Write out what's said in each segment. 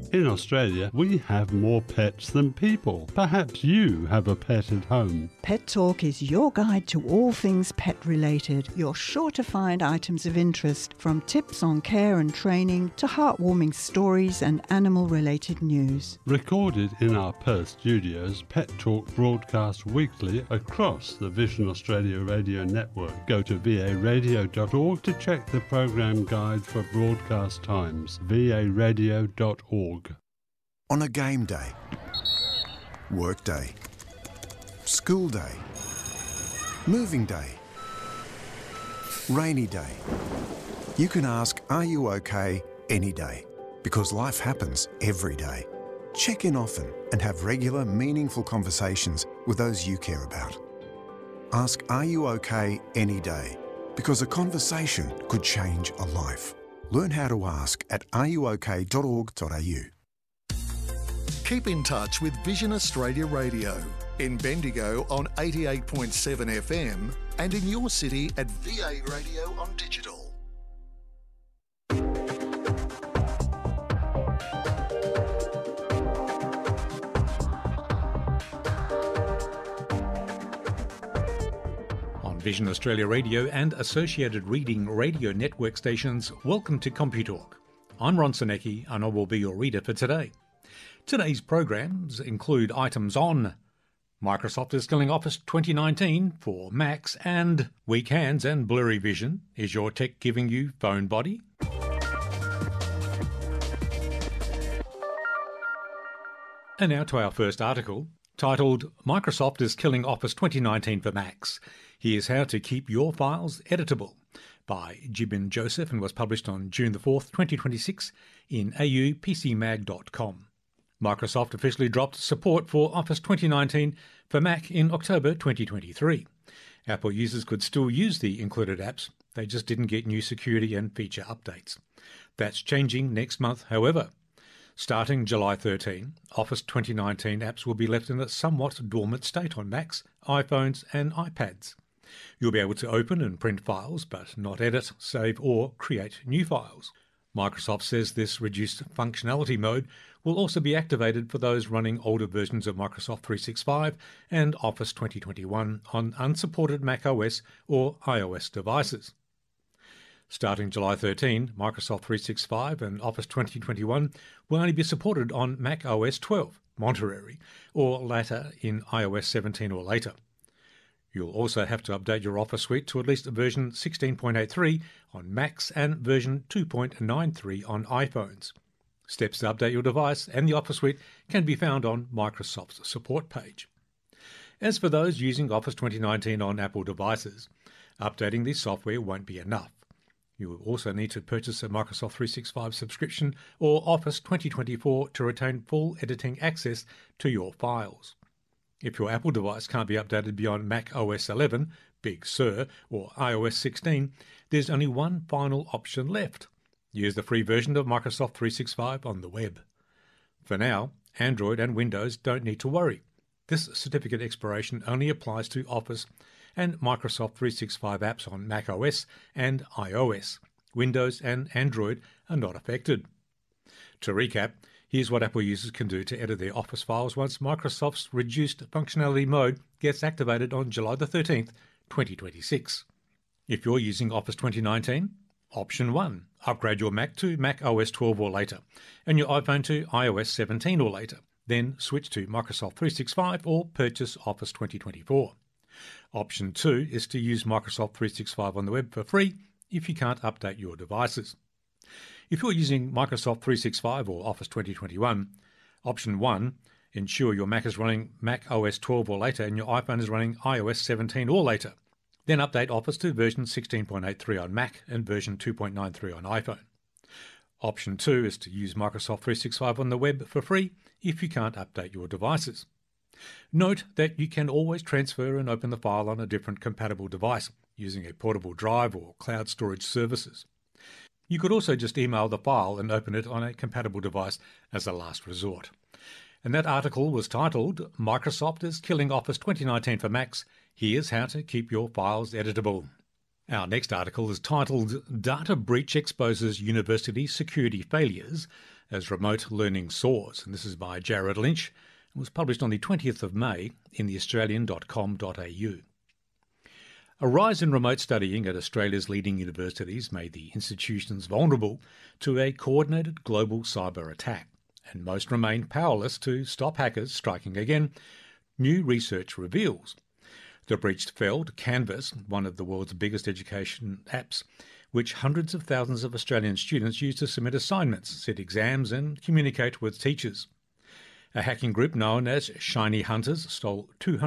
In Australia, we have more pets than people. Perhaps you have a pet at home. Pet Talk is your guide to all things pet-related. You're sure to find items of interest, from tips on care and training to heartwarming stories and animal-related news. Recorded in our Perth studios, Pet Talk broadcasts weekly across the Vision Australia radio network. Go to varadio.org to check the program guide for broadcast times. varadio.org. On a game day, work day, school day, moving day, rainy day, you can ask, "Are you okay?" any day, because life happens every day. Check in often and have regular, meaningful conversations with those you care about. Ask, "Are you okay?" any day, because a conversation could change a life. Learn how to ask at areyouok.org.au. Keep in touch with Vision Australia Radio in Bendigo on 88.7 FM and in your city at VA Radio on digital. Vision Australia Radio and associated Reading Radio Network stations, welcome to CompuTalk. I'm Ron Senecki and I will be your reader for today. Today's programs include items on Microsoft is killing Office 2019 for Macs and weak hands and blurry vision. Is your tech giving you phone body? And now to our first article, titled Microsoft is killing Office 2019 for Macs. Here's how to keep your files editable, by Jibin Joseph, and was published on June the 4th, 2026 in aupcmag.com. Microsoft officially dropped support for Office 2019 for Mac in October 2023. Apple users could still use the included apps, they just didn't get new security and feature updates. That's changing next month, however. Starting July 13, Office 2019 apps will be left in a somewhat dormant state on Macs, iPhones and iPads. You'll be able to open and print files, but not edit, save or create new files. Microsoft says this reduced functionality mode will also be activated for those running older versions of Microsoft 365 and Office 2021 on unsupported macOS or iOS devices. Starting July 13, Microsoft 365 and Office 2021 will only be supported on macOS 12, Monterey, or later in iOS 17 or later. You'll also have to update your Office suite to at least version 16.83 on Macs and version 2.93 on iPhones. Steps to update your device and the Office suite can be found on Microsoft's support page. As for those using Office 2019 on Apple devices, updating the software won't be enough. You will also need to purchase a Microsoft 365 subscription or Office 2024 to retain full editing access to your files. If your Apple device can't be updated beyond Mac OS 11, Big Sur, or iOS 16, there's only one final option left. Use the free version of Microsoft 365 on the web. For now, Android and Windows don't need to worry. This certificate expiration only applies to Office and Microsoft 365 apps on Mac OS and iOS. Windows and Android are not affected. To recap, here's what Apple users can do to edit their Office files once Microsoft's reduced functionality mode gets activated on July the 13th, 2026. If you're using Office 2019, Option 1. Upgrade your Mac to Mac OS 12 or later, and your iPhone to iOS 17 or later. Then switch to Microsoft 365 or purchase Office 2024. Option 2 is to use Microsoft 365 on the web for free if you can't update your devices. If you're using Microsoft 365 or Office 2021, Option 1, ensure your Mac is running Mac OS 12 or later and your iPhone is running iOS 17 or later. Then update Office to version 16.83 on Mac and version 2.93 on iPhone. Option 2 is to use Microsoft 365 on the web for free if you can't update your devices. Note that you can always transfer and open the file on a different compatible device using a portable drive or cloud storage services. You could also just email the file and open it on a compatible device as a last resort. And that article was titled, Microsoft is killing Office 2019 for Macs. Here's how to keep your files editable. Our next article is titled Data Breach Exposes University Security Failures as Remote Learning Soars, and this is by Jared Lynch and was published on the 20th of May in theaustralian.com.au. A rise in remote studying at Australia's leading universities made the institutions vulnerable to a coordinated global cyber attack, and most remain powerless to stop hackers striking again, new research reveals. The breach fell to Canvas, one of the world's biggest education apps, which hundreds of thousands of Australian students use to submit assignments, sit exams and communicate with teachers. A hacking group known as Shiny Hunters stole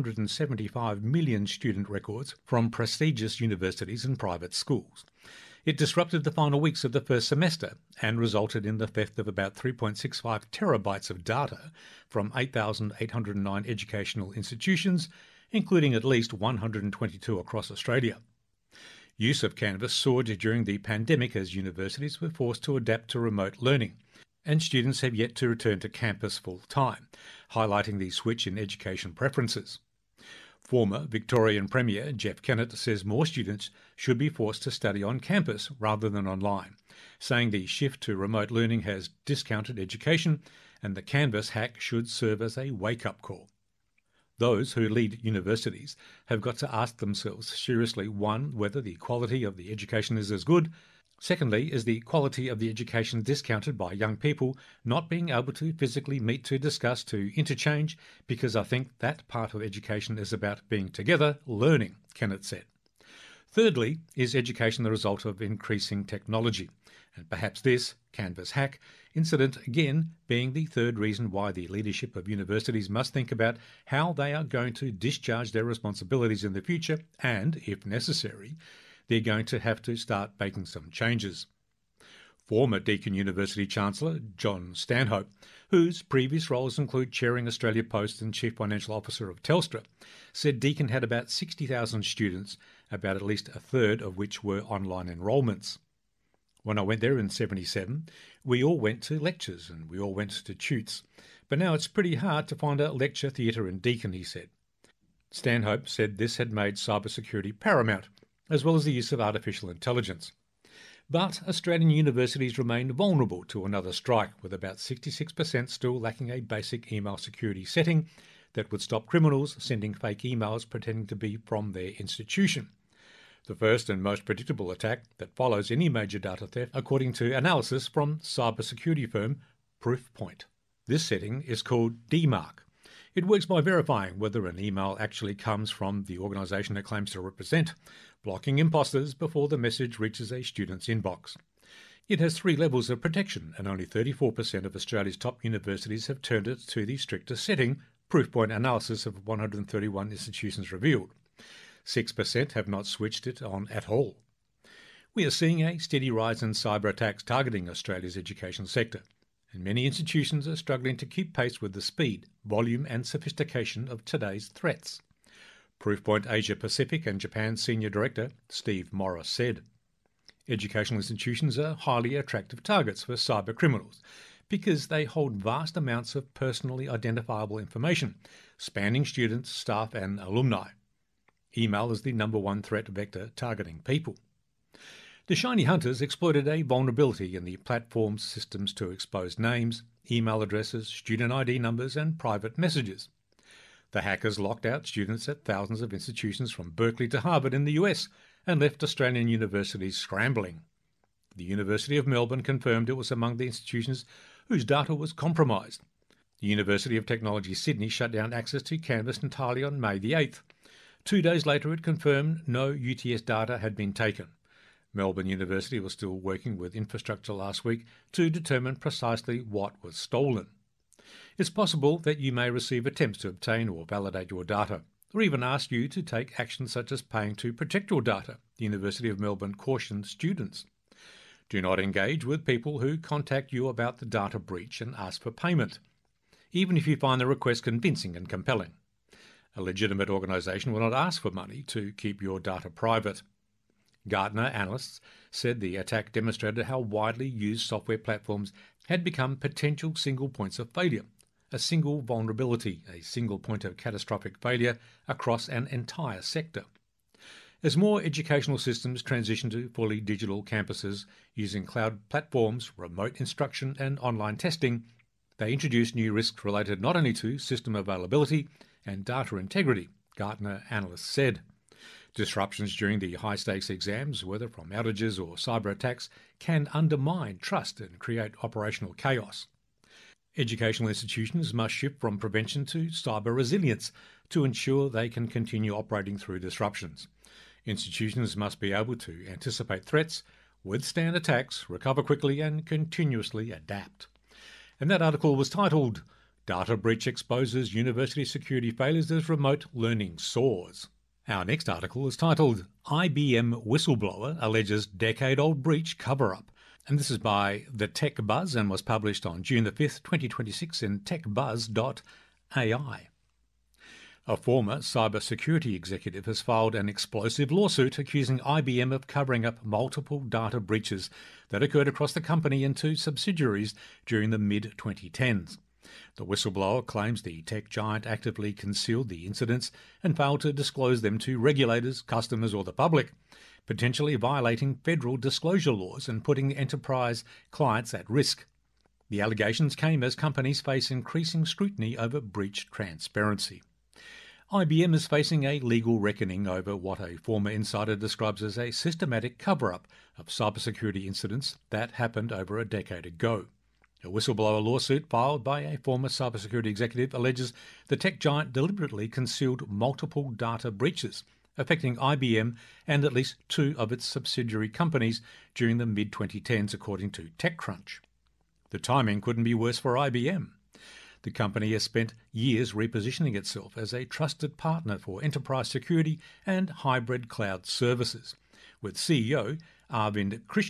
275 million student records from prestigious universities and private schools. It disrupted the final weeks of the first semester and resulted in the theft of about 3.65 terabytes of data from 8,809 educational institutions, including at least 122 across Australia. Use of Canvas soared during the pandemic as universities were forced to adapt to remote learning, and students have yet to return to campus full-time, highlighting the switch in education preferences. Former Victorian Premier Jeff Kennett says more students should be forced to study on campus rather than online, saying the shift to remote learning has discounted education and the Canvas hack should serve as a wake-up call. Those who lead universities have got to ask themselves seriously, one, whether the quality of the education is as good. Secondly, is the quality of the education discounted by young people not being able to physically meet to discuss, to interchange, because I think that part of education is about being together, learning, Kenneth said. Thirdly, is education the result of increasing technology? And perhaps this Canvas hack incident again being the third reason why the leadership of universities must think about how they are going to discharge their responsibilities in the future and, if necessary, they're going to have to start making some changes. Former Deakin University Chancellor John Stanhope, whose previous roles include chairing Australia Post and Chief Financial Officer of Telstra, said Deakin had about 60,000 students, about at least a third of which were online enrolments. When I went there in 1977, we all went to lectures and we all went to tutes, but now it's pretty hard to find a lecture theatre in Deakin, he said. Stanhope said this had made cybersecurity paramount, as well as the use of artificial intelligence. But Australian universities remain vulnerable to another strike, with about 66% still lacking a basic email security setting that would stop criminals sending fake emails pretending to be from their institution. The first and most predictable attack that follows any major data theft, according to analysis from cybersecurity firm Proofpoint. This setting is called DMARC. It works by verifying whether an email actually comes from the organisation it claims to represent, blocking imposters before the message reaches a student's inbox. It has 3 levels of protection, and only 34% of Australia's top universities have turned it to the stricter setting, Proofpoint analysis of 131 institutions revealed. 6% have not switched it on at all. We are seeing a steady rise in cyber attacks targeting Australia's education sector, and many institutions are struggling to keep pace with the speed, volume and sophistication of today's threats. Proofpoint Asia Pacific and Japan Senior Director Steve Morris said, "Educational institutions are highly attractive targets for cyber criminals because they hold vast amounts of personally identifiable information, spanning students, staff and alumni. Email is the number one threat vector targeting people." The Shiny Hunters exploited a vulnerability in the platform's systems to expose names, email addresses, student ID numbers and private messages. The hackers locked out students at thousands of institutions from Berkeley to Harvard in the US and left Australian universities scrambling. The University of Melbourne confirmed it was among the institutions whose data was compromised. The University of Technology Sydney shut down access to Canvas entirely on May the 8th. 2 days later it confirmed no UTS data had been taken. Melbourne University was still working with infrastructure last week to determine precisely what was stolen. It's possible that you may receive attempts to obtain or validate your data, or even ask you to take action such as paying to protect your data, the University of Melbourne cautioned students. Do not engage with people who contact you about the data breach and ask for payment, even if you find the request convincing and compelling. A legitimate organisation will not ask for money to keep your data private. Gartner analysts said the attack demonstrated how widely used software platforms had become potential single points of failure, a single vulnerability, a single point of catastrophic failure across an entire sector. As more educational systems transition to fully digital campuses using cloud platforms, remote instruction and online testing, they introduce new risks related not only to system availability and data integrity, Gartner analysts said. Disruptions during the high-stakes exams, whether from outages or cyber attacks, can undermine trust and create operational chaos. Educational institutions must shift from prevention to cyber resilience to ensure they can continue operating through disruptions. Institutions must be able to anticipate threats, withstand attacks, recover quickly and continuously adapt. And that article was titled, Data Breach Exposes University Security Failures as Remote Learning Soars. Our next article is titled, IBM Whistleblower Alleges Decade-Old Breach Cover-Up. And this is by The Tech Buzz and was published on June the 5th, 2026 in techbuzz.ai. A former cybersecurity executive has filed an explosive lawsuit accusing IBM of covering up multiple data breaches that occurred across the company and two subsidiaries during the mid-2010s. The whistleblower claims the tech giant actively concealed the incidents and failed to disclose them to regulators, customers or the public, potentially violating federal disclosure laws and putting enterprise clients at risk. The allegations came as companies face increasing scrutiny over breach transparency. IBM is facing a legal reckoning over what a former insider describes as a systematic cover-up of cybersecurity incidents that happened over a decade ago. A whistleblower lawsuit filed by a former cybersecurity executive alleges the tech giant deliberately concealed multiple data breaches affecting IBM and at least two of its subsidiary companies during the mid-2010s, according to TechCrunch. The timing couldn't be worse for IBM. The company has spent years repositioning itself as a trusted partner for enterprise security and hybrid cloud services, with CEO Arvind